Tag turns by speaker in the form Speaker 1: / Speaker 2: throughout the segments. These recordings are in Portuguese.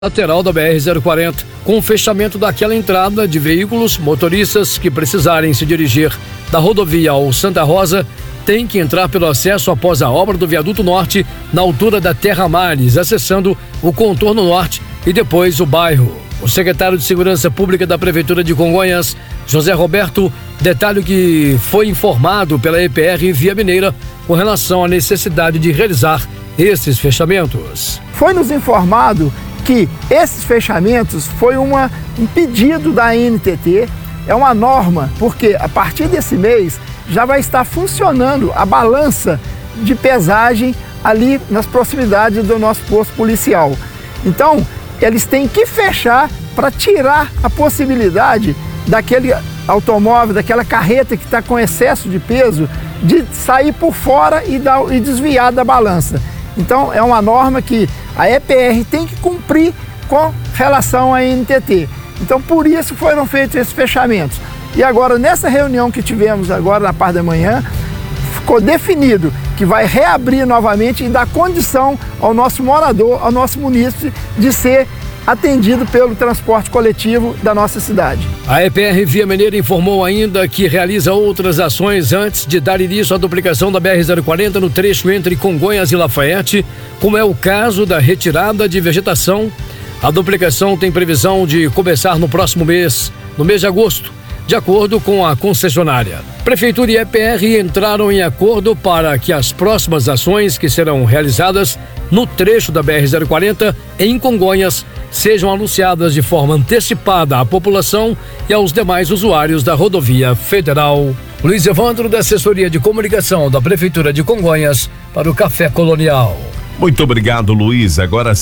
Speaker 1: lateral da BR-040, com o fechamento daquela entrada de veículos, motoristas que precisarem se dirigir da rodovia ao Santa Rosa têm que entrar pelo acesso após a obra do viaduto norte, na altura da Terra Mares, acessando o contorno norte e depois o bairro. O secretário de Segurança Pública da Prefeitura de Congonhas, José Roberto, detalha que foi informado pela EPR Via Mineira com relação à necessidade de realizar esses fechamentos.
Speaker 2: Foi nos informado que esses fechamentos foi um pedido da ANTT, é uma norma, porque a partir desse mês já vai estar funcionando a balança de pesagem ali nas proximidades do nosso posto policial. Então, eles têm que fechar para tirar a possibilidade daquele automóvel, daquela carreta que está com excesso de peso, de sair por fora e desviar da balança. Então, é uma norma que a EPR tem que cumprir com relação à ANTT. Então, por isso foram feitos esses fechamentos. E agora, nessa reunião que tivemos agora na parte da manhã, ficou definido que vai reabrir novamente e dar condição ao nosso morador, ao nosso munícipe, de ser atendido pelo transporte coletivo da nossa cidade.
Speaker 1: A EPR Via Mineira informou ainda que realiza outras ações antes de dar início à duplicação da BR-040 no trecho entre Congonhas e Lafayette, como é o caso da retirada de vegetação. A duplicação tem previsão de começar no próximo mês, no mês de agosto, de acordo com a concessionária. Prefeitura e EPR entraram em acordo para que as próximas ações que serão realizadas no trecho da BR-040 em Congonhas sejam anunciadas de forma antecipada à população e aos demais usuários da rodovia federal. Luiz Evandro, da Assessoria de Comunicação da Prefeitura de Congonhas, para o Café Colonial.
Speaker 3: Muito obrigado, Luiz. Agora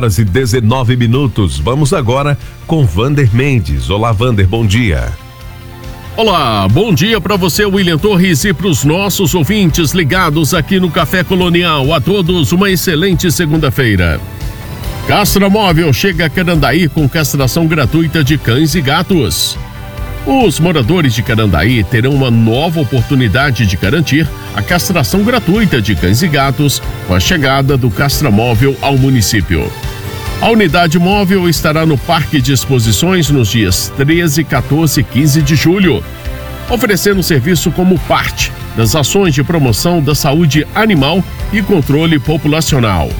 Speaker 3: 7h19. Vamos agora com Vander Mendes. Olá, Vander, bom dia.
Speaker 4: Olá, bom dia para você, William Torres, e para os nossos ouvintes ligados aqui no Café Colonial. A todos uma excelente segunda-feira. Castramóvel chega a Carandaí com castração gratuita de cães e gatos. Os moradores de Carandaí terão uma nova oportunidade de garantir a castração gratuita de cães e gatos com a chegada do Castramóvel ao município. A unidade móvel estará no Parque de Exposições nos dias 13, 14 e 15 de julho, oferecendo serviço como parte das ações de promoção da saúde animal e controle populacional.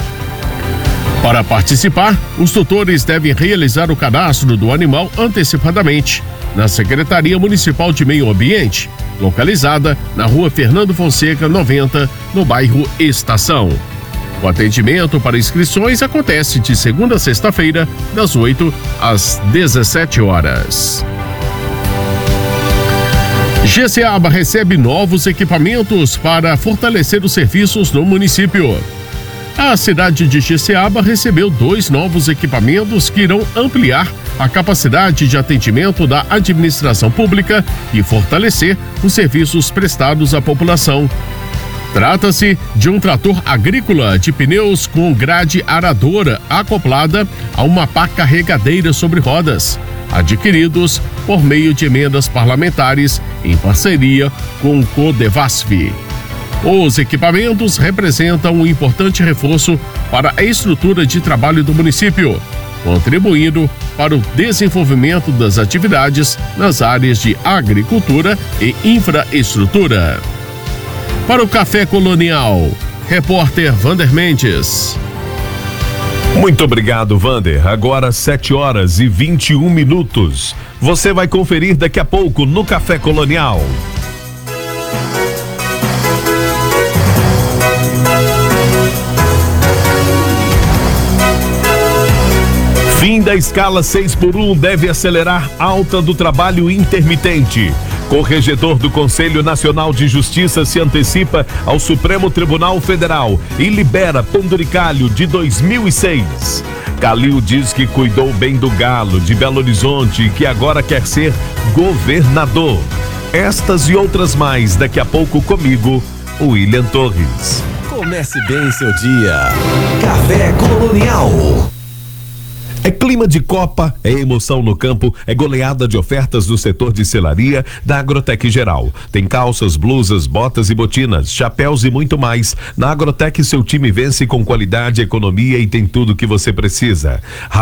Speaker 4: Para participar, os tutores devem realizar o cadastro do animal antecipadamente na Secretaria Municipal de Meio Ambiente, localizada na Rua Fernando Fonseca, 90, no bairro Estação. O atendimento para inscrições acontece de segunda a sexta-feira, das 8 às 17 horas. GCABA recebe novos equipamentos para fortalecer os serviços no município. A cidade de GCABA recebeu 2 novos equipamentos que irão ampliar a capacidade de atendimento da administração pública e fortalecer os serviços prestados à população. Trata-se de um trator agrícola de pneus com grade aradora acoplada a uma pá carregadeira sobre rodas, adquiridos por meio de emendas parlamentares em parceria com o Codevasf. Os equipamentos representam um importante reforço para a estrutura de trabalho do município, contribuindo para o desenvolvimento das atividades nas áreas de agricultura e infraestrutura. Para o Café Colonial, repórter Vander Mendes.
Speaker 3: Muito obrigado, Vander. Agora 7h21. Você vai conferir daqui a pouco no Café Colonial. Fim da escala 6x1 deve acelerar alta do trabalho intermitente. Corregedor do Conselho Nacional de Justiça se antecipa ao Supremo Tribunal Federal e libera penduricalho de 2006. Calil diz que cuidou bem do galo de Belo Horizonte e que agora quer ser governador. Estas e outras mais daqui a pouco comigo, William Torres.
Speaker 5: Comece bem seu dia. Café Colonial.
Speaker 3: É clima de Copa, é emoção no campo, é goleada de ofertas do setor de selaria da Agrotec Geral. Tem calças, blusas, botas e botinas, chapéus e muito mais. Na Agrotec seu time vence com qualidade, economia e tem tudo que você precisa.